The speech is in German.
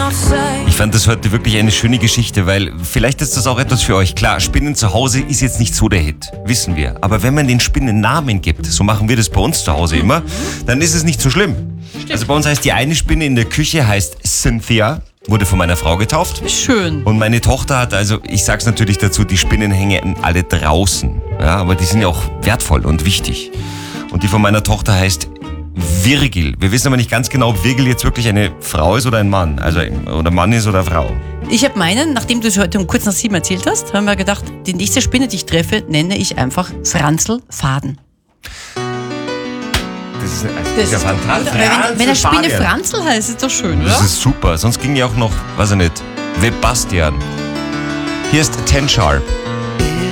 Ich fand das heute wirklich eine schöne Geschichte, weil vielleicht ist das auch etwas für euch. Klar, Spinnen zu Hause ist jetzt nicht so der Hit, wissen wir. Aber wenn man den Spinnen Namen gibt, so machen wir das bei uns zu Hause immer, dann ist es nicht so schlimm. Also bei uns heißt die eine Spinne in der Küche heißt Cynthia, wurde von meiner Frau getauft. Schön. Und meine Tochter hat, also ich sag's natürlich dazu, die Spinnen hängen alle draußen. Ja, aber die sind ja auch wertvoll und wichtig. Und die von meiner Tochter heißt Virgil. Wir wissen aber nicht ganz genau, ob Virgil jetzt wirklich eine Frau ist oder ein Mann. Also oder Mann ist oder Frau. Ich habe meinen, nachdem du es heute um kurz nach 7 erzählt hast, haben wir gedacht, die nächste Spinne, die ich treffe, nenne ich einfach Franzl-Faden. Das ist ja fantastisch. Wenn eine Spinne Franzl heißt, ist doch schön, oder? Das ist super. Sonst ging ja auch noch, weiß ich nicht, Webastian. Hier ist Ten Sharp.